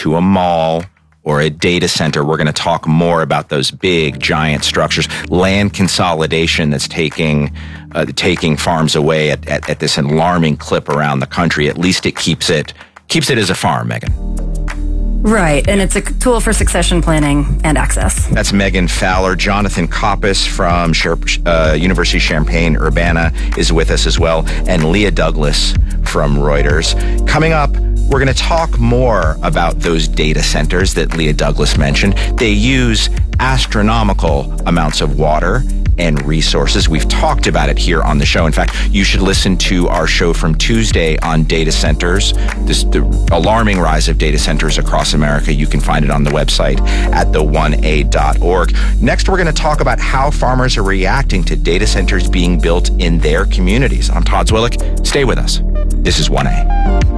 to a mall or a data center. We're going to talk more about those big, giant structures, land consolidation that's taking farms away at this alarming clip around the country. At least it keeps it as a farm, Megan. Right, and it's a tool for succession planning and access. That's Megan Fowler. Jonathan Koppes from University of Champaign-Urbana is with us as well, and Leah Douglas from Reuters. Coming up, we're going to talk more about those data centers that Leah Douglas mentioned. They use astronomical amounts of water and resources. We've talked about it here on the show. In fact, you should listen to our show from Tuesday on data centers, the alarming rise of data centers across America. You can find it on the website at the1a.org. Next, we're going to talk about how farmers are reacting to data centers being built in their communities. I'm Todd Zwillich. Stay with us. This is 1A.